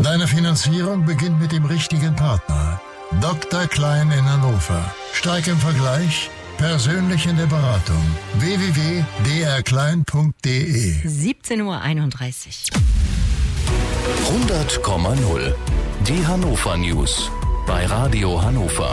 Deine Finanzierung beginnt mit dem richtigen Partner. Dr. Klein in Hannover. Stark im Vergleich, persönlich in der Beratung. www.drklein.de 17:31 Uhr. 100,0. Die Hannover News bei Radio Hannover.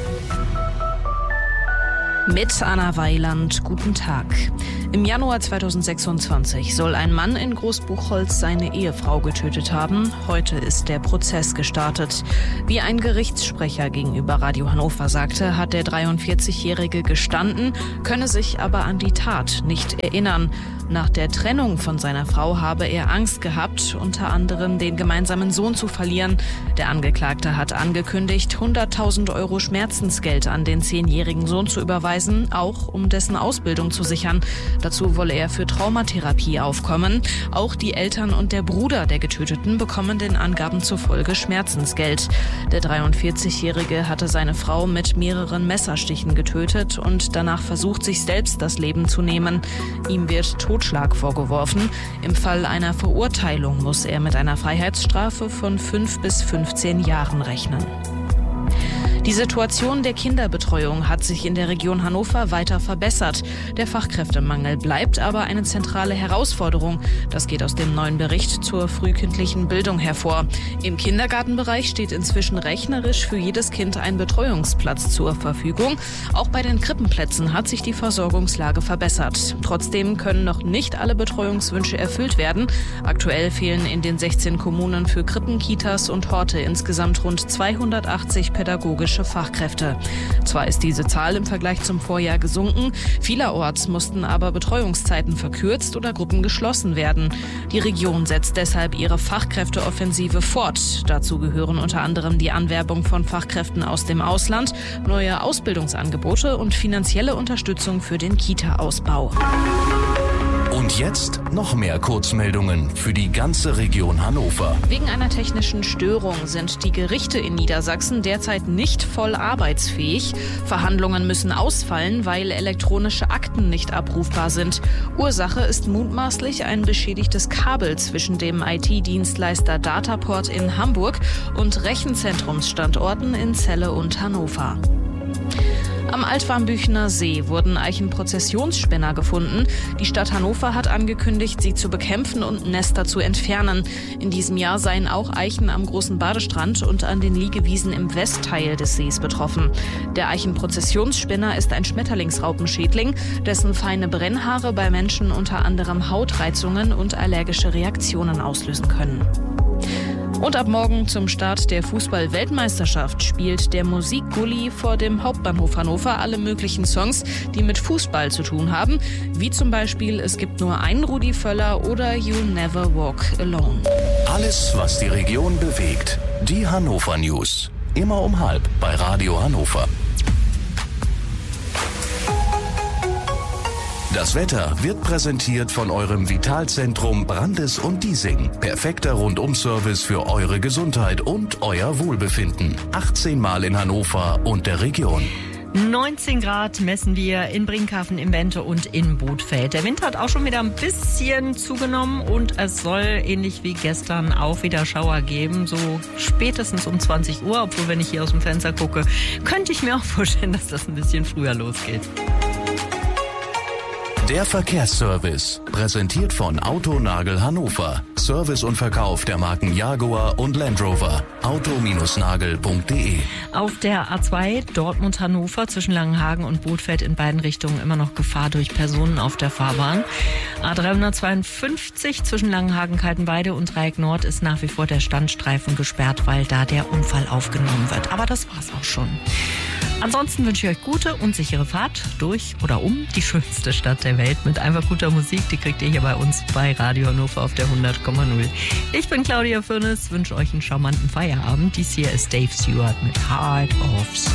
Mit Anna Weiland, guten Tag. Im Januar 2026 soll ein Mann in Großbuchholz seine Ehefrau getötet haben. Heute ist der Prozess gestartet. Wie ein Gerichtssprecher gegenüber Radio Hannover sagte, hat der 43-Jährige gestanden, könne sich aber an die Tat nicht erinnern. Nach der Trennung von seiner Frau habe er Angst gehabt, unter anderem den gemeinsamen Sohn zu verlieren. Der Angeklagte hat angekündigt, 100.000 € Schmerzensgeld an den 10-jährigen Sohn zu überweisen, auch um dessen Ausbildung zu sichern. Dazu wolle er für Traumatherapie aufkommen. Auch die Eltern und der Bruder der Getöteten bekommen den Angaben zufolge Schmerzensgeld. Der 43-Jährige hatte seine Frau mit mehreren Messerstichen getötet und danach versucht, sich selbst das Leben zu nehmen. Ihm wird Totschlag vorgeworfen. Im Fall einer Verurteilung muss er mit einer Freiheitsstrafe von 5 bis 15 Jahren rechnen. Die Situation der Kinderbetreuung hat sich in der Region Hannover weiter verbessert. Der Fachkräftemangel bleibt aber eine zentrale Herausforderung. Das geht aus dem neuen Bericht zur frühkindlichen Bildung hervor. Im Kindergartenbereich steht inzwischen rechnerisch für jedes Kind ein Betreuungsplatz zur Verfügung. Auch bei den Krippenplätzen hat sich die Versorgungslage verbessert. Trotzdem können noch nicht alle Betreuungswünsche erfüllt werden. Aktuell fehlen in den 16 Kommunen für Krippen, Kitas und Horte insgesamt rund 280 pädagogische Fachkräfte. Zwar ist diese Zahl im Vergleich zum Vorjahr gesunken, vielerorts mussten aber Betreuungszeiten verkürzt oder Gruppen geschlossen werden. Die Region setzt deshalb ihre Fachkräfteoffensive fort. Dazu gehören unter anderem die Anwerbung von Fachkräften aus dem Ausland, neue Ausbildungsangebote und finanzielle Unterstützung für den Kita-Ausbau. Und jetzt noch mehr Kurzmeldungen für die ganze Region Hannover. Wegen einer technischen Störung sind die Gerichte in Niedersachsen derzeit nicht voll arbeitsfähig. Verhandlungen müssen ausfallen, weil elektronische Akten nicht abrufbar sind. Ursache ist mutmaßlich ein beschädigtes Kabel zwischen dem IT-Dienstleister Dataport in Hamburg und Rechenzentrumsstandorten in Celle und Hannover. Am Altwarmbüchener See wurden Eichenprozessionsspinner gefunden. Die Stadt Hannover hat angekündigt, sie zu bekämpfen und Nester zu entfernen. In diesem Jahr seien auch Eichen am Großen Badestrand und an den Liegewiesen im Westteil des Sees betroffen. Der Eichenprozessionsspinner ist ein Schmetterlingsraupenschädling, dessen feine Brennhaare bei Menschen unter anderem Hautreizungen und allergische Reaktionen auslösen können. Und ab morgen zum Start der Fußball-Weltmeisterschaft spielt der Musikgully vor dem Hauptbahnhof Hannover alle möglichen Songs, die mit Fußball zu tun haben, wie zum Beispiel Es gibt nur einen Rudi Völler oder You'll Never Walk Alone. Alles, was die Region bewegt. Die Hannover News. Immer um 12:30 bei Radio Hannover. Das Wetter wird präsentiert von eurem Vitalzentrum Brandes und Diesing. Perfekter Rundum-Service für eure Gesundheit und euer Wohlbefinden. 18 Mal in Hannover und der Region. 19 Grad messen wir in Brinkhaven, im Bente und in Bothfeld. Der Wind hat auch schon wieder ein bisschen zugenommen und es soll ähnlich wie gestern auch wieder Schauer geben, so spätestens um 20 Uhr. Obwohl, wenn ich hier aus dem Fenster gucke, könnte ich mir auch vorstellen, dass das ein bisschen früher losgeht. Der Verkehrsservice, präsentiert von Autonagel Hannover. Service und Verkauf der Marken Jaguar und Land Rover. auto-nagel.de. Auf der A2 Dortmund-Hannover zwischen Langenhagen und Bothfeld in beiden Richtungen immer noch Gefahr durch Personen auf der Fahrbahn. A352 zwischen Langenhagen-Kaltenweide und Dreieck Nord ist nach wie vor der Standstreifen gesperrt, weil da der Unfall aufgenommen wird. Aber das war's auch schon. Ansonsten wünsche ich euch gute und sichere Fahrt durch oder um die schönste Stadt der Welt mit einfach guter Musik. Die kriegt ihr hier bei uns bei Radio Hannover auf der 100,0. Ich bin Claudia Fürnes, wünsche euch einen charmanten Feierabend. Dies hier ist Dave Stewart mit Heart of